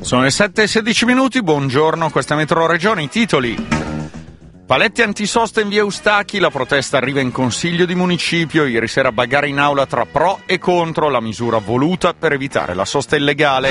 Sono le 7:16, buongiorno, questa è Metro Regione, i titoli. Paletti antisosta in via Eustacchi, la protesta arriva in Consiglio di Municipio, ieri sera bagarre in aula tra pro e contro la misura voluta per evitare la sosta illegale.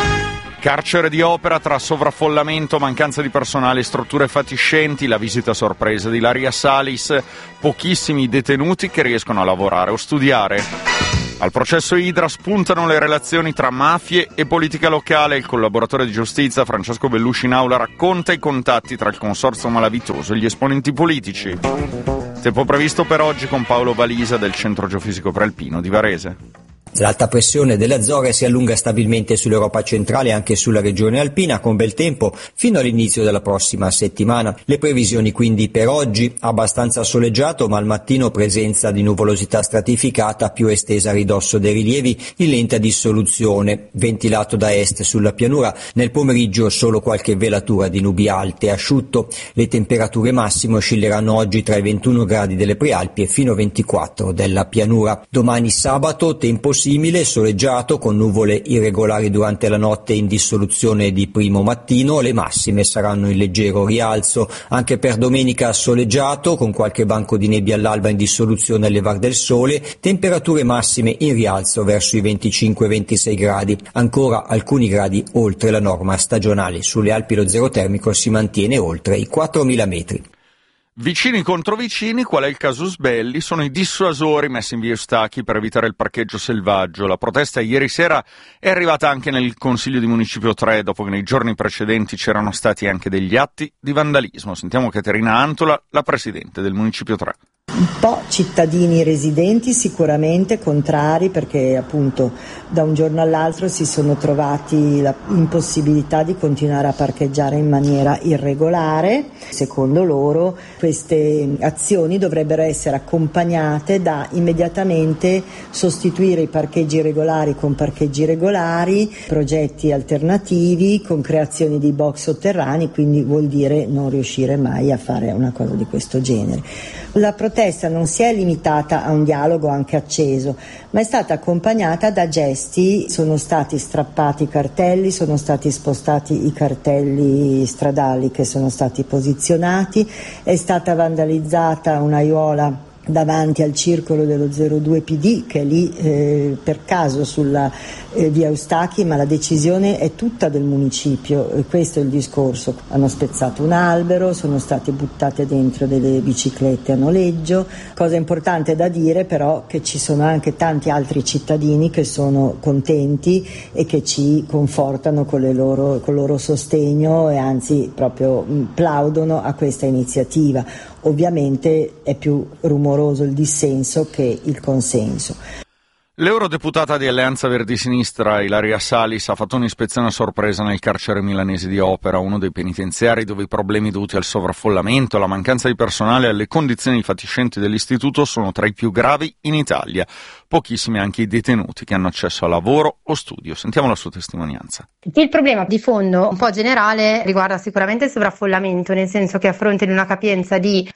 Carcere di Opera tra sovraffollamento, mancanza di personale e strutture fatiscenti, la visita sorpresa di Ilaria Salis, pochissimi detenuti che riescono a lavorare o studiare. Al processo Idra spuntano le relazioni tra mafie e politica locale. Il collaboratore di giustizia Francesco Bellusci in aula racconta i contatti tra il consorzio malavitoso e gli esponenti politici. Tempo previsto per oggi con Paolo Valisa del Centro Geofisico Prealpino di Varese. L'alta pressione delle Azzorre si allunga stabilmente sull'Europa centrale e anche sulla regione alpina con bel tempo fino all'inizio della prossima settimana. Le previsioni quindi per oggi: abbastanza soleggiato, ma al mattino presenza di nuvolosità stratificata più estesa a ridosso dei rilievi in lenta dissoluzione, ventilato da est sulla pianura. Nel pomeriggio solo qualche velatura di nubi alte, asciutto. Le temperature massime oscilleranno oggi tra i 21 gradi delle Prealpi e fino a 24 della pianura. Domani sabato tempo simile, soleggiato con nuvole irregolari durante la notte in dissoluzione di primo mattino. Le massime saranno in leggero rialzo. Anche per domenica soleggiato con qualche banco di nebbia all'alba in dissoluzione al levar del sole, temperature massime in rialzo verso i 25-26 gradi. Ancora alcuni gradi oltre la norma stagionale. Sulle Alpi lo zero termico si mantiene oltre i 4.000 metri. Vicini contro vicini, qual è il casus belli? Sono i dissuasori messi in via Eustacchi per evitare il parcheggio selvaggio. La protesta ieri sera è arrivata anche nel Consiglio di Municipio 3, dopo che nei giorni precedenti c'erano stati anche degli atti di vandalismo. Sentiamo Caterina Antola, la presidente del Municipio 3. Un po' cittadini residenti sicuramente contrari, perché appunto da un giorno all'altro si sono trovati l'impossibilità di continuare a parcheggiare in maniera irregolare. Secondo loro queste azioni dovrebbero essere accompagnate da immediatamente sostituire i parcheggi irregolari con parcheggi regolari, progetti alternativi con creazioni di box sotterranei, quindi vuol dire non riuscire mai a fare una cosa di questo genere. La protesta non si è limitata a un dialogo anche acceso, ma è stata accompagnata da gesti. Sono stati strappati i cartelli, sono stati spostati i cartelli stradali che sono stati posizionati, è stata vandalizzata un'aiuola davanti al circolo dello 02 PD che è lì per caso sulla via Eustacchi, ma la decisione è tutta del municipio, questo è il discorso. Hanno spezzato un albero, sono state buttate dentro delle biciclette a noleggio. Cosa importante da dire però che ci sono anche tanti altri cittadini che sono contenti e che ci confortano col loro sostegno e anzi proprio plaudono a questa iniziativa. Ovviamente è più rumoroso il dissenso che il consenso. L'eurodeputata di Alleanza Verdi Sinistra Ilaria Salis ha fatto un'ispezione a sorpresa nel carcere milanese di Opera, uno dei penitenziari dove i problemi dovuti al sovraffollamento, alla mancanza di personale e alle condizioni fatiscenti dell'istituto sono tra i più gravi in Italia. Pochissimi anche i detenuti che hanno accesso a lavoro o studio. Sentiamo la sua testimonianza. Il problema di fondo un po' generale riguarda sicuramente il sovraffollamento, nel senso che a fronte di una capienza di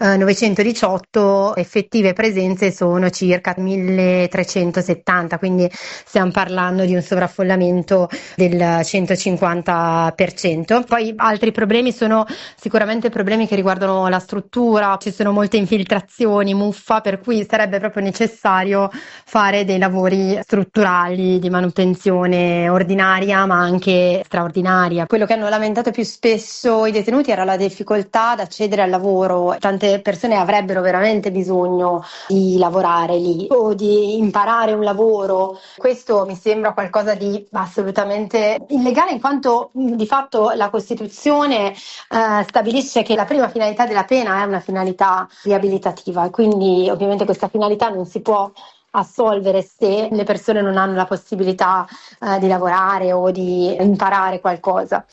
918 effettive presenze sono circa 1370, quindi stiamo parlando di un sovraffollamento del 150%. Poi altri problemi sono sicuramente problemi che riguardano la struttura, ci sono molte infiltrazioni, muffa, per cui sarebbe proprio necessario fare dei lavori strutturali di manutenzione ordinaria ma anche straordinaria. Quello che hanno lamentato più spesso i detenuti era la difficoltà ad accedere al lavoro. Tante persone avrebbero veramente bisogno di lavorare lì o di imparare un lavoro. Questo mi sembra qualcosa di assolutamente illegale, in quanto di fatto la Costituzione stabilisce che la prima finalità della pena è una finalità riabilitativa e quindi ovviamente questa finalità non si può assolvere se le persone non hanno la possibilità di lavorare o di imparare qualcosa.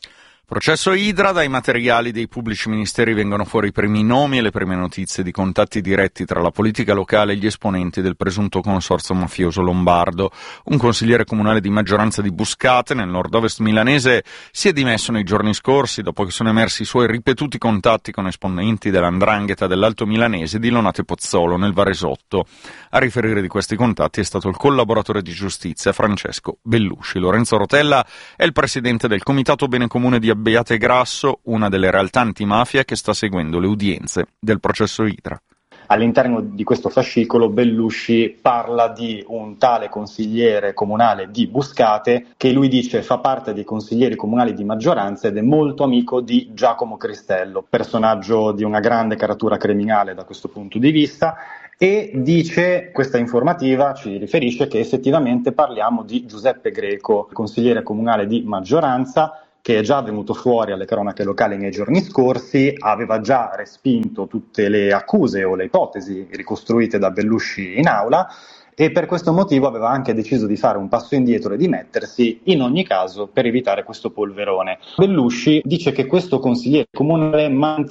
Processo Idra, dai materiali dei pubblici ministeri vengono fuori i primi nomi e le prime notizie di contatti diretti tra la politica locale e gli esponenti del presunto consorzio mafioso lombardo. Un consigliere comunale di maggioranza di Buscate, nel nord-ovest milanese, si è dimesso nei giorni scorsi dopo che sono emersi i suoi ripetuti contatti con esponenti dell''ndrangheta dell'Alto Milanese di Lonate Pozzolo, nel Varesotto. A riferire di questi contatti è stato il collaboratore di giustizia Francesco Bellusci. Lorenzo Rotella è il presidente del Comitato Bene Comune di Abbiate Grasso, una delle realtà antimafia che sta seguendo le udienze del processo Idra. All'interno di questo fascicolo Bellusci parla di un tale consigliere comunale di Buscate che lui dice fa parte dei consiglieri comunali di maggioranza ed è molto amico di Giacomo Cristello, personaggio di una grande caratura criminale da questo punto di vista, e dice, questa informativa ci riferisce che effettivamente parliamo di Giuseppe Greco, consigliere comunale di maggioranza, che è già venuto fuori alle cronache locali nei giorni scorsi, aveva già respinto tutte le accuse o le ipotesi ricostruite da Bellusci in aula e per questo motivo aveva anche deciso di fare un passo indietro e dimettersi, in ogni caso per evitare questo polverone. Bellusci dice che questo consigliere comunale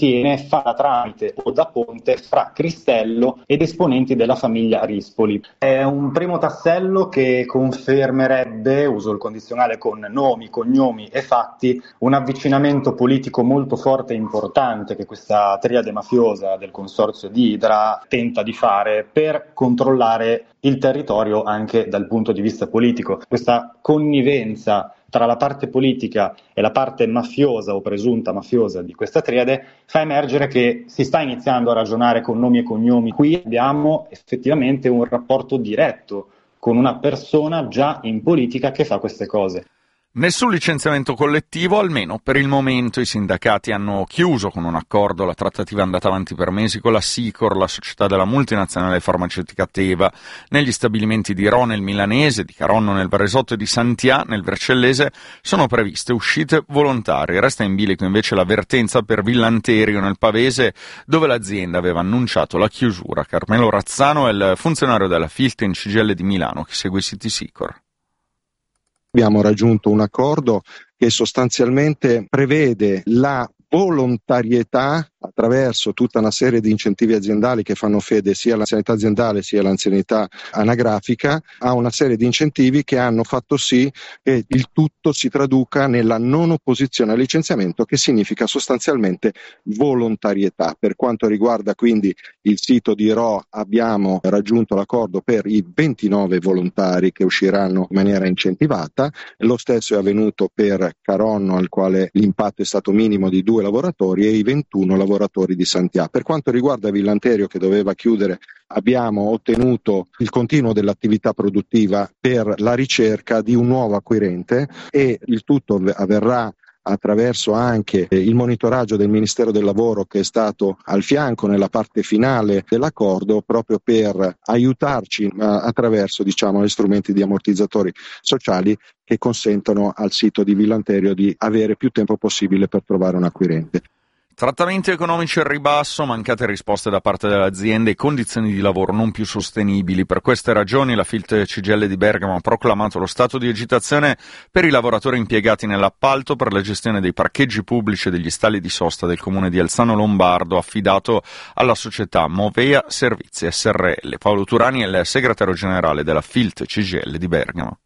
fa da tramite o da ponte fra Cristello ed esponenti della famiglia Rispoli. È un primo tassello che confermerebbe, uso il condizionale con nomi, cognomi e fatti, un avvicinamento politico molto forte e importante che questa triade mafiosa del consorzio di Idra tenta di fare per controllare il territorio anche dal punto di vista politico. Questa connivenza tra la parte politica e la parte mafiosa o presunta mafiosa di questa triade fa emergere che si sta iniziando a ragionare con nomi e cognomi. Qui abbiamo effettivamente un rapporto diretto con una persona già in politica che fa queste cose. Nessun licenziamento collettivo, almeno per il momento. I sindacati hanno chiuso con un accordo, la trattativa è andata avanti per mesi con la Sicor, la società della multinazionale farmaceutica Teva. Negli stabilimenti di Rho nel Milanese, di Caronno nel Varesotto e di Santià nel Vercellese sono previste uscite volontarie. Resta in bilico invece l'avvertenza per Villanterio nel Pavese, dove l'azienda aveva annunciato la chiusura. Carmelo Razzano è il funzionario della Filten CGIL di Milano che segue i siti Sicor. Abbiamo raggiunto un accordo che sostanzialmente prevede la volontarietà attraverso tutta una serie di incentivi aziendali che fanno fede sia all'anzianità aziendale sia all'anzianità anagrafica, a una serie di incentivi che hanno fatto sì che il tutto si traduca nella non opposizione al licenziamento, che significa sostanzialmente volontarietà. Per quanto riguarda quindi il sito di Rho, abbiamo raggiunto l'accordo per i 29 volontari che usciranno in maniera incentivata. Lo stesso è avvenuto per Caronno, al quale l'impatto è stato minimo di 2 lavoratori, e i 21 lavoratori di Santià. Per quanto riguarda Villanterio, che doveva chiudere, abbiamo ottenuto il continuo dell'attività produttiva per la ricerca di un nuovo acquirente, e il tutto avverrà attraverso anche il monitoraggio del Ministero del Lavoro, che è stato al fianco nella parte finale dell'accordo proprio per aiutarci attraverso gli strumenti di ammortizzatori sociali che consentono al sito di Villanterio di avere più tempo possibile per trovare un acquirente. Trattamenti economici al ribasso, mancate risposte da parte delle aziende e condizioni di lavoro non più sostenibili. Per queste ragioni la Filt CGIL di Bergamo ha proclamato lo stato di agitazione per i lavoratori impiegati nell'appalto per la gestione dei parcheggi pubblici e degli stalli di sosta del comune di Alzano Lombardo, affidato alla società Movea Servizi SRL. Paolo Turani è il segretario generale della Filt CGIL di Bergamo.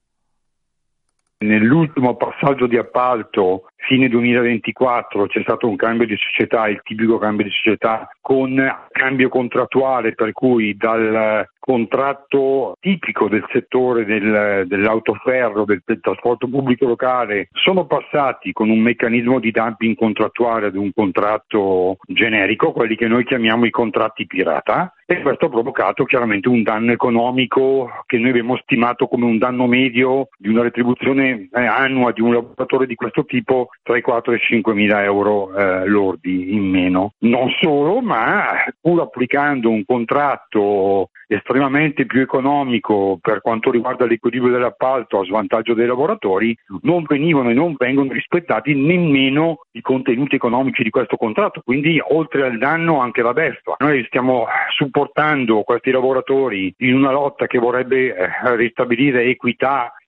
Nell'ultimo passaggio di appalto, fine 2024, c'è stato un cambio di società, il tipico cambio di società con cambio contrattuale, per cui dal contratto tipico del settore dell'autoferro, del trasporto pubblico locale, sono passati con un meccanismo di dumping contrattuale ad un contratto generico, quelli che noi chiamiamo i contratti pirata, e questo ha provocato chiaramente un danno economico che noi abbiamo stimato come un danno medio di una retribuzione annua di un lavoratore di questo tipo tra i 4 e i 5 mila euro lordi in meno. Non solo, ma pur applicando un contratto estremamente più economico per quanto riguarda l'equilibrio dell'appalto a svantaggio dei lavoratori, non venivano e non vengono rispettati nemmeno i contenuti economici di questo contratto, quindi oltre al danno anche la beffa. Noi stiamo supportando questi lavoratori in una lotta che vorrebbe ristabilire equità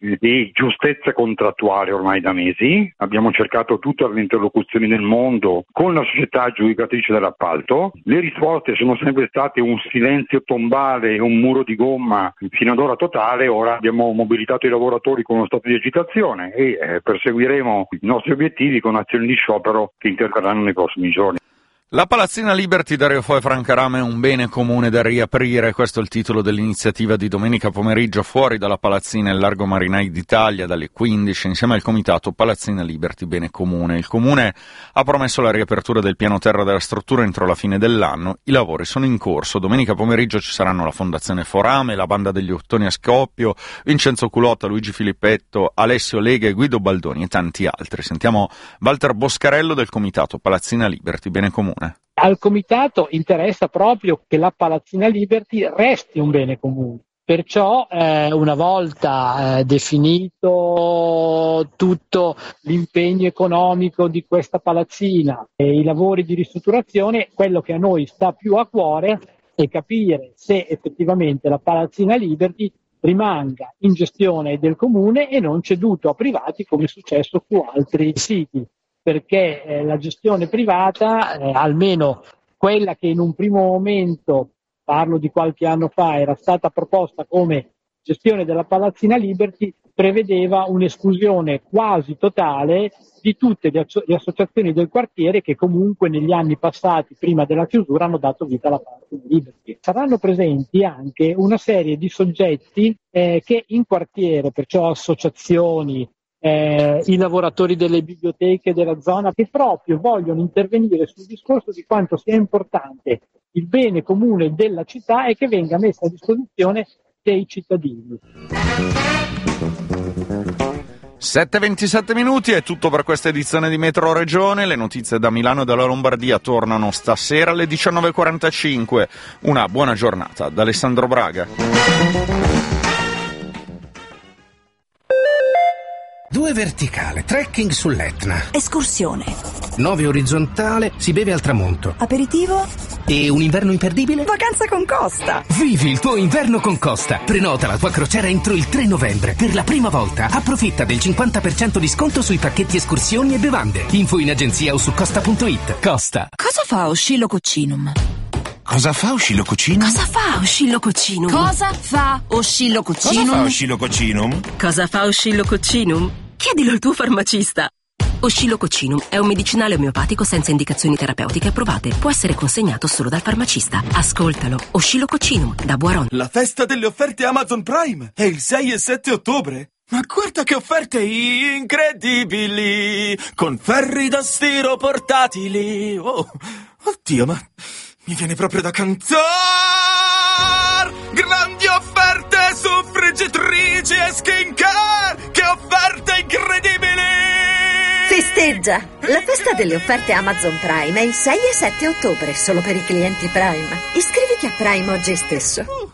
di giustezza contrattuale ormai da mesi. Abbiamo cercato tutte le interlocuzioni nel mondo con la società aggiudicatrice dell'appalto. Le risposte sono sempre state un silenzio tombale e un muro di gomma fino ad ora totale. Ora abbiamo mobilitato i lavoratori con uno stato di agitazione e perseguiremo i nostri obiettivi con azioni di sciopero che interverranno nei prossimi giorni. La Palazzina Liberty Dario Fo e Francarama è un bene comune da riaprire, questo è il titolo dell'iniziativa di domenica pomeriggio fuori dalla Palazzina e Largo Marinai d'Italia dalle 15 insieme al comitato Palazzina Liberty Bene Comune. Il comune ha promesso la riapertura del piano terra della struttura entro la fine dell'anno, i lavori sono in corso, domenica pomeriggio ci saranno la Fondazione Forame, la Banda degli Ottoni a Scoppio, Vincenzo Culotta, Luigi Filippetto, Alessio Lega e Guido Baldoni e tanti altri. Sentiamo Walter Boscarello del comitato Palazzina Liberty Bene Comune. Al comitato interessa proprio che la Palazzina Liberty resti un bene comune. Perciò una volta definito tutto l'impegno economico di questa palazzina e i lavori di ristrutturazione, quello che a noi sta più a cuore è capire se effettivamente la Palazzina Liberty rimanga in gestione del comune e non ceduto a privati come è successo su altri siti. Perché la gestione privata, almeno quella che in un primo momento, parlo di qualche anno fa, era stata proposta come gestione della Palazzina Liberty, prevedeva un'esclusione quasi totale di tutte le associazioni del quartiere che comunque negli anni passati, prima della chiusura, hanno dato vita alla Palazzina Liberty. Saranno presenti anche una serie di soggetti che in quartiere, perciò associazioni, i lavoratori delle biblioteche della zona, che proprio vogliono intervenire sul discorso di quanto sia importante il bene comune della città e che venga messo a disposizione dei cittadini. 7:27 minuti, è tutto per questa edizione di Metro Regione. Le notizie da Milano e dalla Lombardia tornano stasera alle 19:45. Una buona giornata da Alessandro Braga. 2 verticale, trekking sull'Etna. Escursione. 9 orizzontale, si beve al tramonto. Aperitivo. E un inverno imperdibile? Vacanza con Costa. Vivi il tuo inverno con Costa. Prenota la tua crociera entro il 3 novembre. Per la prima volta approfitta del 50% di sconto sui pacchetti escursioni e bevande. Info in agenzia o su costa.it. Costa. Cosa fa Oscillococcinum? Cosa fa Oscillococcinum? Cosa fa Oscillococcinum? Cosa fa Oscillococcinum? Cosa fa Oscillococcinum? Cosa fa Oscillococcinum? Chiedilo al tuo farmacista. Oscillococcinum è un medicinale omeopatico senza indicazioni terapeutiche approvate. Può essere consegnato solo dal farmacista. Ascoltalo. Oscillococcinum da Boiron. La festa delle offerte Amazon Prime è il 6 e 7 ottobre. Ma guarda che offerte incredibili! Con ferri da stiro portatili. Oh, oddio, ma mi viene proprio da cantare! Grandi offerte su friggitrici e skincare! Che offerte incredibili! Festeggia! La festa delle offerte Amazon Prime è il 6 e 7 ottobre, solo per i clienti Prime. Iscriviti a Prime oggi stesso.